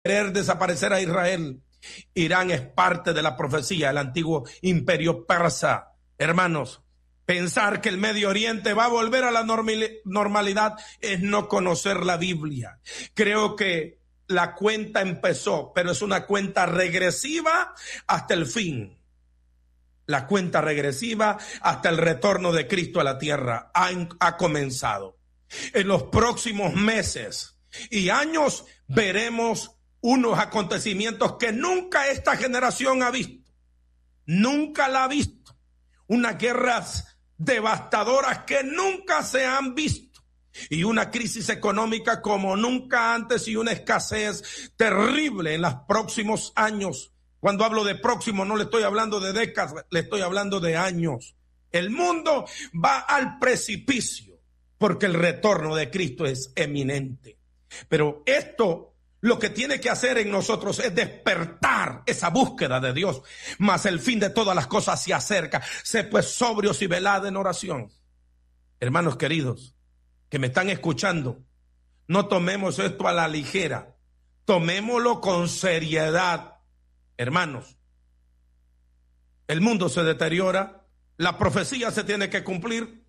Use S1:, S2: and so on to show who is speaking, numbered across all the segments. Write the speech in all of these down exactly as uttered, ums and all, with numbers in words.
S1: querer desaparecer a Israel. Irán es parte de la profecía del antiguo imperio persa. Hermanos, pensar que el Medio Oriente va a volver a la normalidad es no conocer la Biblia. Creo que la cuenta empezó, pero es una cuenta regresiva hasta el fin. La cuenta regresiva hasta el retorno de Cristo a la tierra ha, ha comenzado. En los próximos meses y años veremos unos acontecimientos que nunca esta generación ha visto. Nunca la ha visto. Unas guerras devastadoras que nunca se han visto. Y una crisis económica como nunca antes y una escasez terrible en los próximos años. Cuando hablo de próximo no le estoy hablando de décadas, le estoy hablando de años. El mundo va al precipicio porque el retorno de Cristo es eminente. Pero esto lo que tiene que hacer en nosotros es despertar esa búsqueda de Dios. Mas el fin de todas las cosas se acerca. Sé pues sobrios y velad en oración. Hermanos queridos, que me están escuchando, no tomemos esto a la ligera. Tomémoslo con seriedad. Hermanos, el mundo se deteriora, la profecía se tiene que cumplir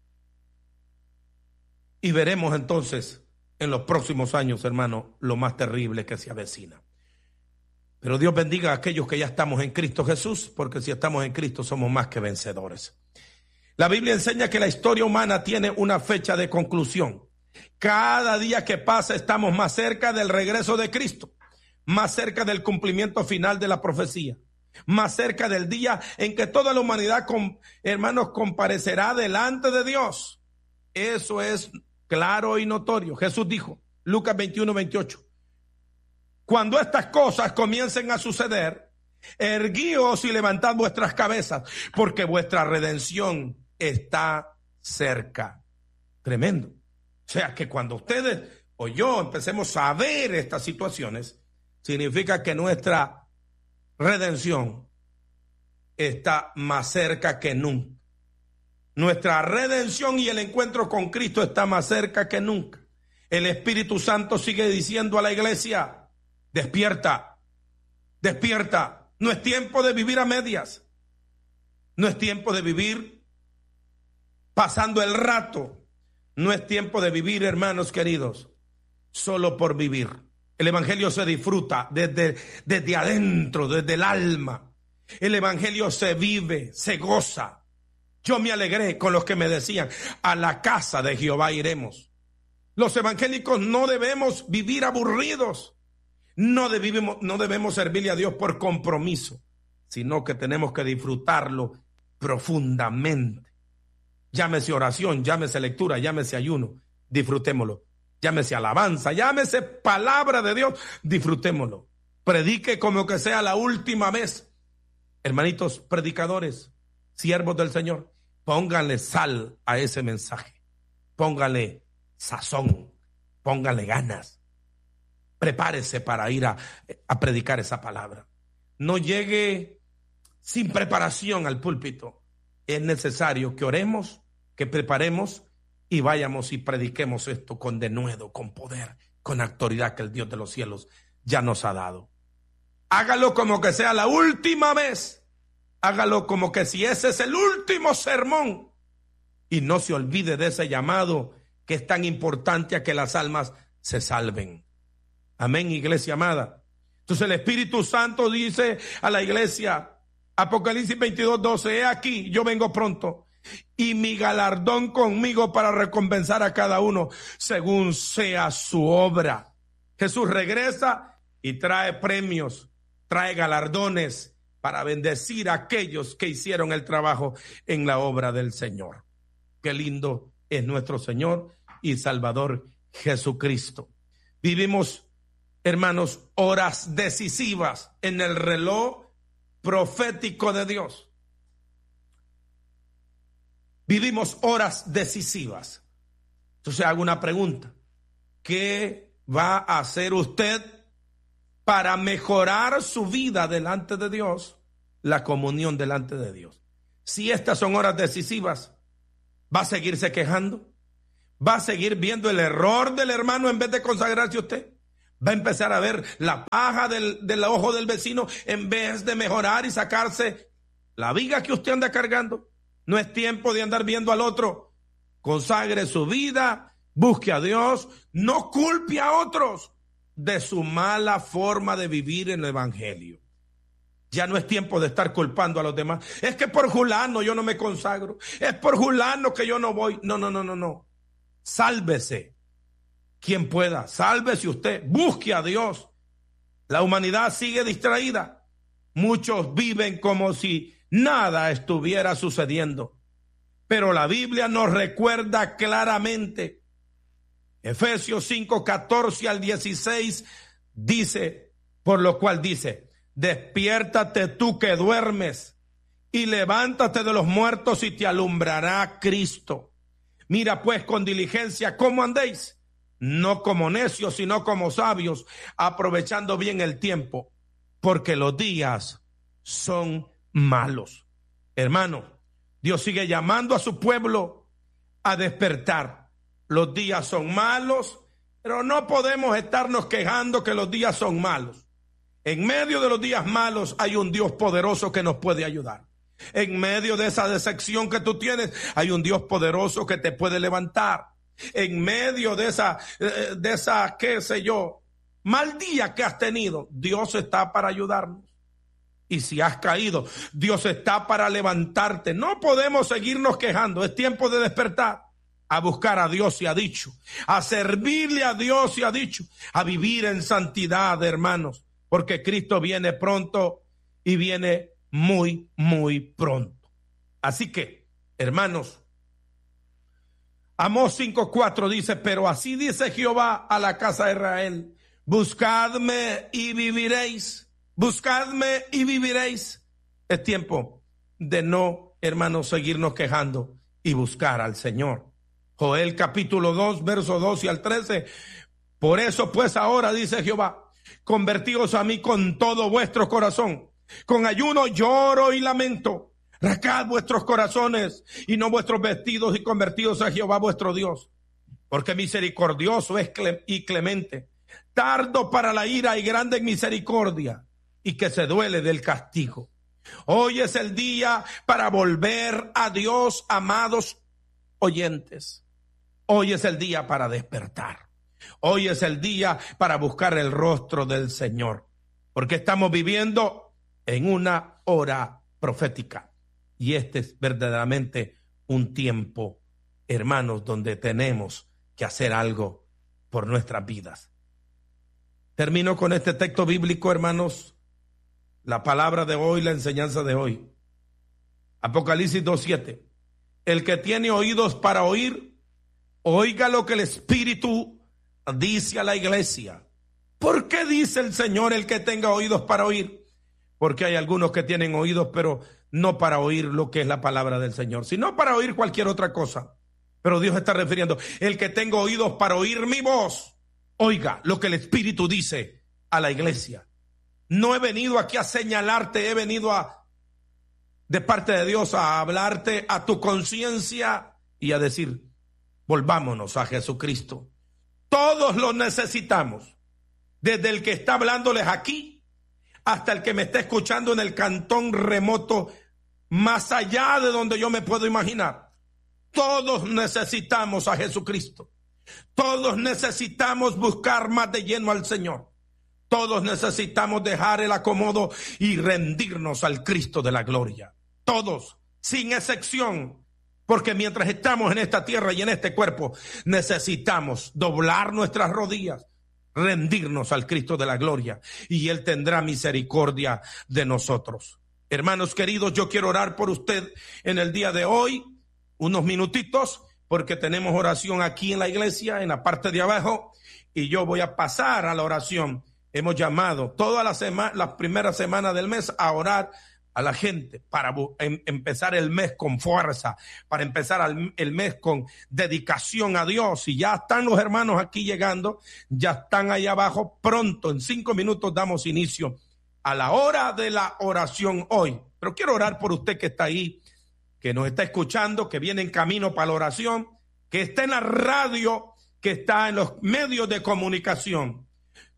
S1: y veremos entonces en los próximos años, hermano, lo más terrible que se avecina. Pero Dios bendiga a aquellos que ya estamos en Cristo Jesús, porque si estamos en Cristo somos más que vencedores. La Biblia enseña que la historia humana tiene una fecha de conclusión. Cada día que pasa estamos más cerca del regreso de Cristo, más cerca del cumplimiento final de la profecía, más cerca del día en que toda la humanidad, hermanos, comparecerá delante de Dios. Eso es claro y notorio. Jesús dijo, Lucas veintiuno, veintiocho, cuando estas cosas comiencen a suceder, erguíos y levantad vuestras cabezas, porque vuestra redención está cerca. Tremendo. O sea que cuando ustedes o yo empecemos a ver estas situaciones, significa que nuestra redención está más cerca que nunca. Nuestra redención y el encuentro con Cristo está más cerca que nunca. El Espíritu Santo sigue diciendo a la iglesia, despierta, despierta. No es tiempo de vivir a medias. No es tiempo de vivir pasando el rato. No es tiempo de vivir, hermanos queridos, solo por vivir. El evangelio se disfruta desde, desde adentro, desde el alma. El evangelio se vive, se goza. Yo me alegré con los que me decían, a la casa de Jehová iremos. Los evangélicos no debemos vivir aburridos. No debemos, no debemos servirle a Dios por compromiso, sino que tenemos que disfrutarlo profundamente. Llámese oración, llámese lectura, llámese ayuno, disfrutémoslo. Llámese alabanza, llámese palabra de Dios, disfrutémoslo. Predique como que sea la última vez. Hermanitos predicadores, siervos del Señor, pónganle sal a ese mensaje. Pónganle sazón, pónganle ganas. Prepárese para ir a, a predicar esa palabra. No llegue sin preparación al púlpito. Es necesario que oremos, que preparemos y vayamos y prediquemos esto con denuedo, con poder, con autoridad que el Dios de los cielos ya nos ha dado. Hágalo como que sea la última vez. Hágalo como que si ese es el último sermón. Y no se olvide de ese llamado que es tan importante a que las almas se salven. Amén, iglesia amada. Entonces el Espíritu Santo dice a la iglesia, Apocalipsis veintidós, doce, he aquí, yo vengo pronto. Y mi galardón conmigo para recompensar a cada uno según sea su obra. Jesús regresa y trae premios, trae galardones para bendecir a aquellos que hicieron el trabajo en la obra del Señor. Qué lindo es nuestro Señor y Salvador Jesucristo. Vivimos, hermanos, horas decisivas en el reloj profético de Dios. Vivimos horas decisivas. Entonces hago una pregunta. ¿Qué va a hacer usted para mejorar su vida delante de Dios? La comunión delante de Dios. Si estas son horas decisivas, ¿va a seguirse quejando? ¿Va a seguir viendo el error del hermano en vez de consagrarse usted? Va a empezar a ver la paja del, del ojo del vecino en vez de mejorar y sacarse la viga que usted anda cargando. No es tiempo de andar viendo al otro. Consagre su vida, busque a Dios, no culpe a otros de su mala forma de vivir en el evangelio. Ya no es tiempo de estar culpando a los demás. Es que por Julano yo no me consagro. Es por Julano que yo no voy. No, no, no, no, no. Sálvese. Quien pueda, sálvese usted. Busque a Dios. La humanidad sigue distraída. Muchos viven como si nada estuviera sucediendo. Pero la Biblia nos recuerda claramente. Efesios cinco, catorce al dieciséis dice, por lo cual dice, despiértate tú que duermes y levántate de los muertos y te alumbrará Cristo. Mira pues con diligencia cómo andéis, no como necios, sino como sabios, aprovechando bien el tiempo, porque los días son malos. Hermano, Dios sigue llamando a su pueblo a despertar. Los días son malos, pero no podemos estarnos quejando que los días son malos. En medio de los días malos hay un Dios poderoso que nos puede ayudar. En medio de esa decepción que tú tienes, hay un Dios poderoso que te puede levantar. En medio de esa, de esa, qué sé yo, mal día que has tenido, Dios está para ayudarnos. Y si has caído, Dios está para levantarte. No podemos seguirnos quejando. Es tiempo de despertar, a buscar a Dios y ha dicho, a servirle a Dios y ha dicho, a vivir en santidad, hermanos, porque Cristo viene pronto y viene muy, muy pronto. Así que, hermanos, Amós cinco cuatro dice, pero así dice Jehová a la casa de Israel, buscadme y viviréis. Buscadme y viviréis. Es tiempo de no, hermanos, seguirnos quejando y buscar al Señor. Joel capítulo dos, verso doce al trece. Por eso pues ahora, dice Jehová, convertíos a mí con todo vuestro corazón. Con ayuno, lloro y lamento. Rascad vuestros corazones y no vuestros vestidos y convertíos a Jehová vuestro Dios. Porque misericordioso es y clemente, tardo para la ira y grande en misericordia, y que se duele del castigo. Hoy es el día para volver a Dios, amados oyentes. Hoy es el día para despertar. Hoy es el día para buscar el rostro del Señor, porque estamos viviendo en una hora profética. Y este es verdaderamente un tiempo, hermanos, donde tenemos que hacer algo por nuestras vidas. Termino con este texto bíblico, hermanos. La palabra de hoy, la enseñanza de hoy. Apocalipsis dos siete. El que tiene oídos para oír, oiga lo que el Espíritu dice a la iglesia. ¿Por qué dice el Señor el que tenga oídos para oír? Porque hay algunos que tienen oídos, pero no para oír lo que es la palabra del Señor, sino para oír cualquier otra cosa. Pero Dios está refiriendo, el que tenga oídos para oír mi voz, oiga lo que el Espíritu dice a la iglesia. No he venido aquí a señalarte, he venido a, de parte de Dios, a hablarte a tu conciencia y a decir, volvámonos a Jesucristo. Todos lo necesitamos, desde el que está hablándoles aquí hasta el que me está escuchando en el cantón remoto, más allá de donde yo me puedo imaginar. Todos necesitamos a Jesucristo. Todos necesitamos buscar más de lleno al Señor. Todos necesitamos dejar el acomodo y rendirnos al Cristo de la gloria. Todos, sin excepción, porque mientras estamos en esta tierra y en este cuerpo, necesitamos doblar nuestras rodillas, rendirnos al Cristo de la gloria, y Él tendrá misericordia de nosotros. Hermanos queridos, yo quiero orar por usted en el día de hoy, unos minutitos, porque tenemos oración aquí en la iglesia, en la parte de abajo, y yo voy a pasar a la oración. Hemos llamado toda la semana, la primera semana del mes a orar a la gente para em, empezar el mes con fuerza, para empezar al, el mes con dedicación a Dios. Y ya están los hermanos aquí llegando, ya están ahí abajo. Pronto, en cinco minutos, damos inicio a la hora de la oración hoy. Pero quiero orar por usted que está ahí, que nos está escuchando, que viene en camino para la oración, que está en la radio, que está en los medios de comunicación.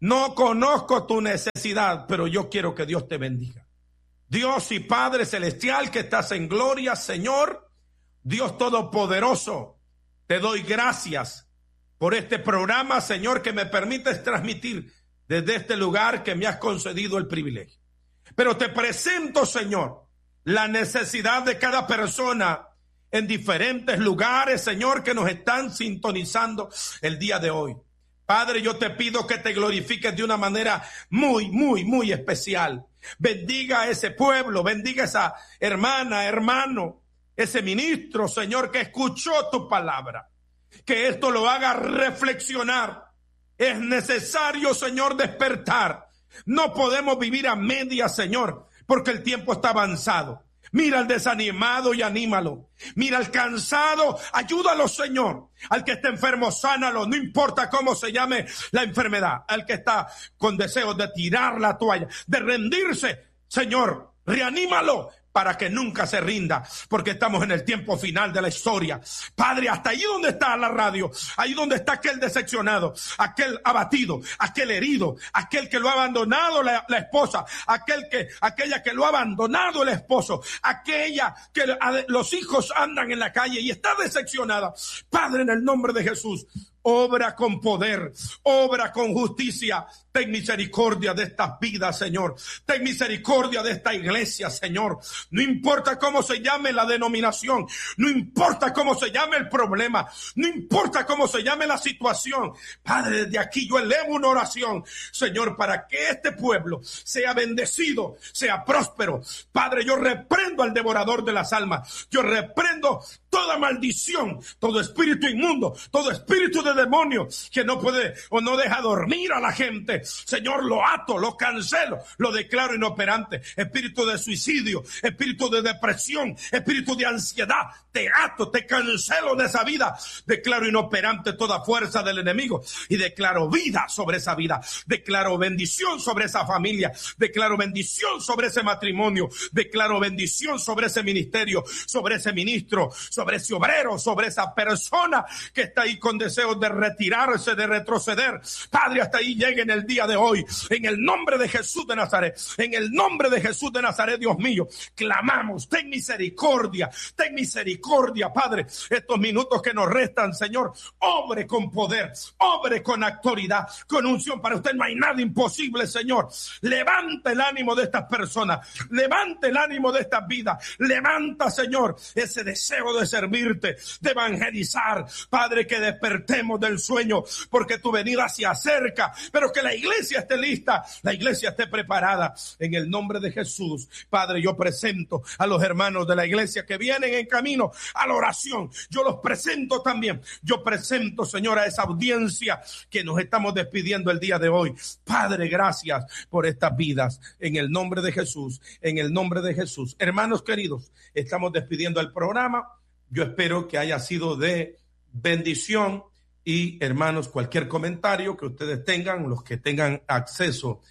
S1: No conozco tu necesidad, pero yo quiero que Dios te bendiga. Dios y Padre Celestial que estás en gloria, Señor, Dios Todopoderoso, te doy gracias por este programa, Señor, que me permites transmitir desde este lugar que me has concedido el privilegio. Pero te presento, Señor, la necesidad de cada persona en diferentes lugares, Señor, que nos están sintonizando el día de hoy. Padre, yo te pido que te glorifiques de una manera muy, muy, muy especial. Bendiga a ese pueblo, bendiga a esa hermana, hermano, ese ministro, Señor, que escuchó tu palabra. Que esto lo haga reflexionar. Es necesario, Señor, despertar. No podemos vivir a medias, Señor, porque el tiempo está avanzado. Mira al desanimado y anímalo. Mira al cansado, ayúdalo, Señor. Al que está enfermo, sánalo. No importa cómo se llame la enfermedad. Al que está con deseos de tirar la toalla, de rendirse, Señor, reanímalo para que nunca se rinda, porque estamos en el tiempo final de la historia. Padre, hasta ahí donde está la radio, ahí donde está aquel decepcionado, aquel abatido, aquel herido, aquel que lo ha abandonado la, la esposa, aquel que, aquella que lo ha abandonado el esposo, aquella que los hijos andan en la calle y está decepcionada. Padre, en el nombre de Jesús, obra con poder, obra con justicia. Ten misericordia de estas vidas, Señor. Ten misericordia de esta iglesia, Señor. No importa cómo se llame la denominación, no importa cómo se llame el problema, no importa cómo se llame la situación. Padre, desde aquí yo elevo una oración, Señor, para que este pueblo sea bendecido, sea próspero. Padre, yo reprendo al devorador de las almas. Yo reprendo toda maldición, todo espíritu inmundo, todo espíritu de demonio que no puede o no deja dormir a la gente. Señor, lo ato, lo cancelo, lo declaro inoperante. Espíritu de suicidio, espíritu de depresión, espíritu de ansiedad, te ato, te cancelo de esa vida. Declaro inoperante toda fuerza del enemigo y declaro vida sobre esa vida. Declaro bendición sobre esa familia. Declaro bendición sobre ese matrimonio. Declaro bendición sobre ese ministerio, sobre ese ministro, sobre ese obrero, sobre esa persona que está ahí con deseos de retirarse, de retroceder. Padre, hasta ahí llegue en el día de hoy, en el nombre de Jesús de Nazaret, en el nombre de Jesús de Nazaret, Dios mío, clamamos, ten misericordia, ten misericordia, Padre, estos minutos que nos restan, Señor, obre con poder, obre con autoridad, con unción. Para usted no hay nada imposible, Señor. Levanta el ánimo de estas personas, levanta el ánimo de estas vidas, levanta, Señor, ese deseo de servirte, de evangelizar. Padre, que despertemos del sueño, porque tu venida se acerca, pero que la iglesia esté lista, la iglesia esté preparada. En el nombre de Jesús, Padre, yo presento a los hermanos de la iglesia que vienen en camino a la oración. Yo los presento también. Yo presento, Señor, a esa audiencia que nos estamos despidiendo el día de hoy. Padre, gracias por estas vidas. En el nombre de Jesús, en el nombre de Jesús. Hermanos queridos, estamos despidiendo el programa. Yo espero que haya sido de bendición. Y hermanos, cualquier comentario que ustedes tengan, los que tengan acceso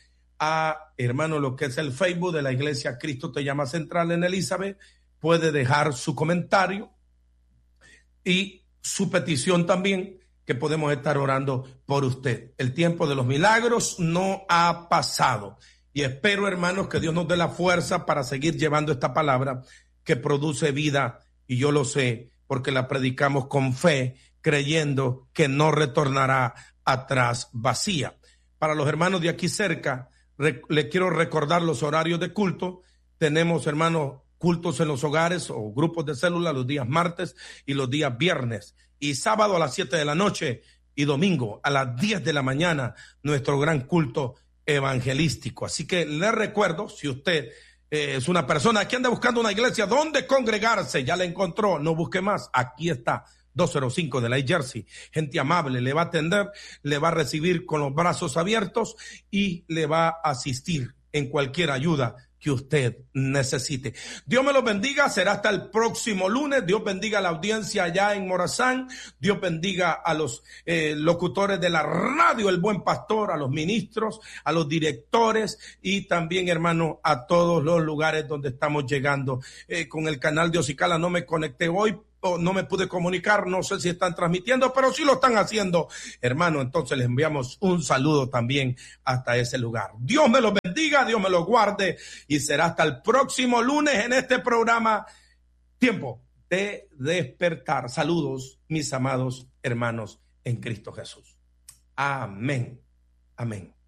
S1: a, hermanos, lo que es el Facebook de la Iglesia Cristo Te Llama Central en Elizabeth, puede dejar su comentario y su petición también, que podemos estar orando por usted. El tiempo de los milagros no ha pasado y espero, hermanos, que Dios nos dé la fuerza para seguir llevando esta palabra que produce vida, y yo lo sé porque la predicamos con fe, creyendo que no retornará atrás vacía. Para los hermanos de aquí cerca, re, le quiero recordar los horarios de culto. Tenemos, hermanos, cultos en los hogares o grupos de célula los días martes y los días viernes, y sábado a las siete de la noche y domingo a las diez de la mañana, nuestro gran culto evangelístico. Así que le recuerdo, si usted eh, es una persona que anda buscando una iglesia donde congregarse, ya la encontró, no busque más, aquí está. dos cero cinco de la Jersey, gente amable, le va a atender, le va a recibir con los brazos abiertos y le va a asistir en cualquier ayuda que usted necesite. Dios me los bendiga, será hasta el próximo lunes. Dios bendiga a la audiencia allá en Morazán, Dios bendiga a los eh, locutores de la radio El Buen Pastor, a los ministros, a los directores y también, hermano, a todos los lugares donde estamos llegando. Eh, con el canal de Ocicala no me conecté hoy oh, no me pude comunicar, no sé si están transmitiendo, pero sí lo están haciendo, hermano. Entonces les enviamos un saludo también hasta ese lugar. Dios me los bendiga, Dios me los guarde y será hasta el próximo lunes en este programa Tiempo de Despertar. Saludos, mis amados hermanos en Cristo Jesús. Amén. Amén.